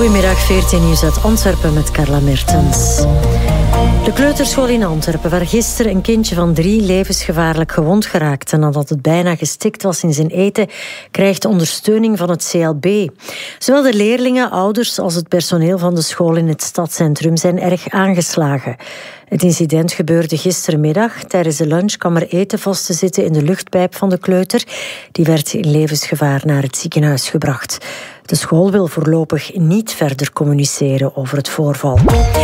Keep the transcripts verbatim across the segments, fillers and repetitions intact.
Goedemiddag, veertien nieuws uit Antwerpen met Carla Mertens. De kleuterschool in Antwerpen, waar gisteren een kindje van drie levensgevaarlijk gewond geraakte nadat het bijna gestikt was in zijn eten, krijgt ondersteuning van het C L B. Zowel de leerlingen, ouders als het personeel van de school in het stadscentrum zijn erg aangeslagen. Het incident gebeurde gistermiddag. Tijdens de lunch kwam er eten vast te zitten in de luchtpijp van de kleuter. Die werd in levensgevaar naar het ziekenhuis gebracht. De school wil voorlopig niet verder communiceren over het voorval.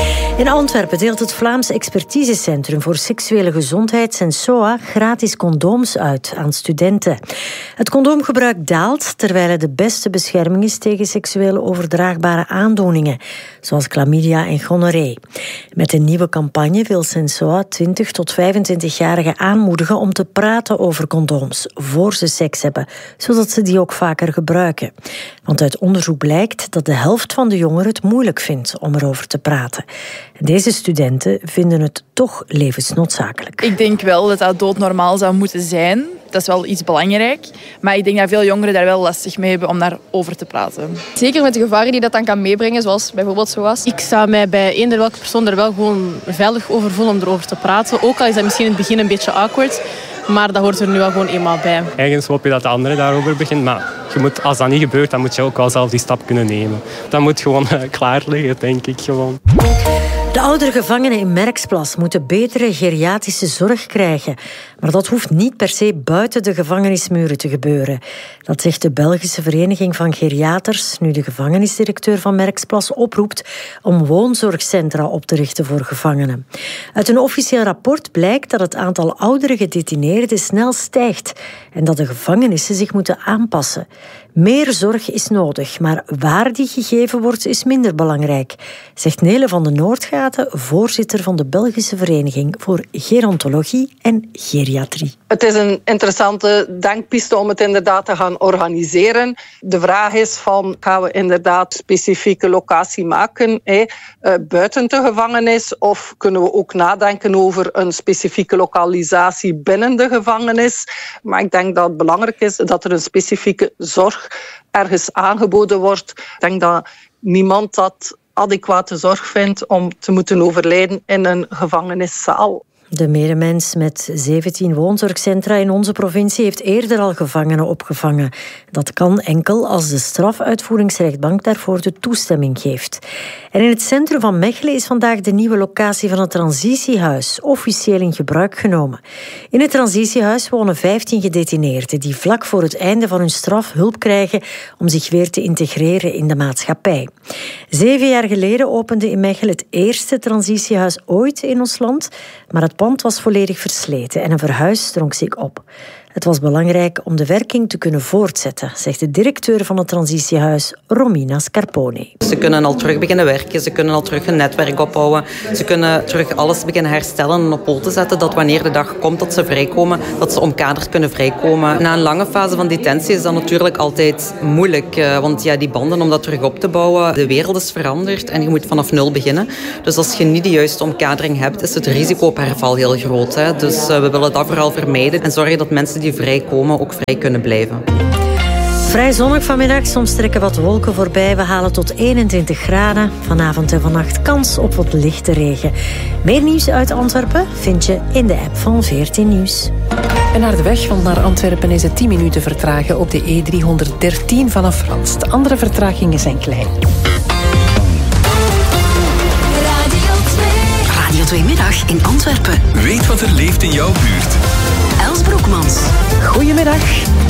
In Antwerpen deelt het Vlaams Expertisecentrum voor Seksuele Gezondheid, Sensoa, gratis condooms uit aan studenten. Het condoomgebruik daalt, terwijl het de beste bescherming is tegen seksueel overdraagbare aandoeningen, zoals chlamydia en gonorree. Met een nieuwe campagne wil Sensoa twintig tot vijfentwintig-jarigen aanmoedigen om te praten over condooms voor ze seks hebben, zodat ze die ook vaker gebruiken. Want uit onderzoek blijkt dat de helft van de jongeren het moeilijk vindt om erover te praten. Deze studenten vinden het toch levensnoodzakelijk. Ik denk wel dat dat doodnormaal zou moeten zijn. Dat is wel iets belangrijk. Maar ik denk dat veel jongeren daar wel lastig mee hebben om daarover te praten. Zeker met de gevaren die dat dan kan meebrengen, zoals bijvoorbeeld zoals. Ik zou mij bij eender welke persoon er wel gewoon veilig over voelen om erover te praten. Ook al is dat misschien in het begin een beetje awkward. Maar dat hoort er nu wel gewoon eenmaal bij. Ergens hoop je dat de andere daarover begint. Maar je moet, als dat niet gebeurt, dan moet je ook wel zelf die stap kunnen nemen. Dat moet gewoon uh, klaar liggen, denk ik gewoon. De oudere gevangenen in Merksplas moeten betere geriatrische zorg krijgen. Maar dat hoeft niet per se buiten de gevangenismuren te gebeuren. Dat zegt de Belgische Vereniging van Geriaters, nu de gevangenisdirecteur van Merksplas oproept om woonzorgcentra op te richten voor gevangenen. Uit een officieel rapport blijkt dat het aantal oudere gedetineerden snel stijgt en dat de gevangenissen zich moeten aanpassen. Meer zorg is nodig, maar waar die gegeven wordt is minder belangrijk, zegt Nele van de Noordgaten, voorzitter van de Belgische Vereniging voor Gerontologie en Geriatrie. Het is een interessante denkpiste om het inderdaad te gaan organiseren. De vraag is van, gaan we inderdaad specifieke locatie maken hè, uh, buiten de gevangenis, of kunnen we ook nadenken over een specifieke lokalisatie binnen de gevangenis? Maar ik denk dat het belangrijk is dat er een specifieke zorg ergens aangeboden wordt. Ik denk dat niemand dat adequate zorg vindt om te moeten overlijden in een gevangeniszaal. De medemens met zeventien woonzorgcentra in onze provincie heeft eerder al gevangenen opgevangen. Dat kan enkel als de strafuitvoeringsrechtbank daarvoor de toestemming geeft. En in het centrum van Mechelen is vandaag de nieuwe locatie van het transitiehuis officieel in gebruik genomen. In het transitiehuis wonen vijftien gedetineerden die vlak voor het einde van hun straf hulp krijgen om zich weer te integreren in de maatschappij. Zeven jaar geleden opende in Mechelen het eerste transitiehuis ooit in ons land, maar het pand was volledig versleten en een verhuis drong zich op. Het was belangrijk om de werking te kunnen voortzetten, zegt de directeur van het transitiehuis, Romina Scarpone. Ze kunnen al terug beginnen werken, ze kunnen al terug een netwerk opbouwen, ze kunnen terug alles beginnen herstellen en op poten zetten, dat wanneer de dag komt dat ze vrijkomen, dat ze omkaderd kunnen vrijkomen. Na een lange fase van detentie is dat natuurlijk altijd moeilijk, want ja, die banden om dat terug op te bouwen, de wereld is veranderd en je moet vanaf nul beginnen. Dus als je niet de juiste omkadering hebt, is het risico op herval heel groot. Hè? Dus uh, we willen dat vooral vermijden en zorgen dat mensen die vrijkomen ook vrij kunnen blijven. Vrij zonnig vanmiddag, soms trekken wat wolken voorbij. We halen tot eenentwintig graden. Vanavond en vannacht kans op wat lichte regen. Meer nieuws uit Antwerpen vind je in de app van veertien Nieuws. En naar de weg van naar Antwerpen is het tien minuten vertragen op de E driehonderddertien vanaf Frans. De andere vertragingen zijn klein. Radio twee Middag in Antwerpen. Weet wat er leeft in jouw buurt. Els Broekmans. Goedemiddag.